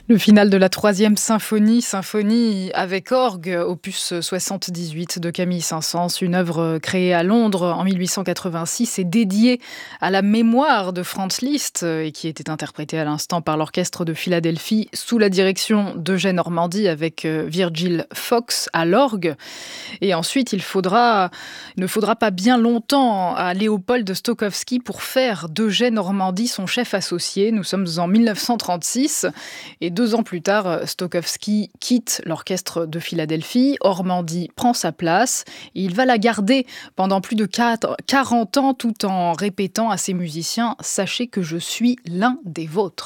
Le final de la troisième symphonie avec orgue, opus 78 de Camille Saint-Saëns, une œuvre créée à Londres en 1886 et dédiée à la mémoire de Franz Liszt et qui était interprétée à l'instant par l'Orchestre de Philadelphie sous la direction d'Eugène Ormandy avec Virgil Fox à l'orgue. Et ensuite, il ne faudra pas bien longtemps à Léopold Stokowski pour faire d'Eugène Ormandy son chef associé. Nous sommes en 1936 et 2 ans plus tard, Stokowski quitte l'Orchestre de Philadelphie. Ormandy prend sa place et il va la garder pendant plus de 40 ans tout en répétant à ses musiciens « Sachez que je suis l'un des vôtres ».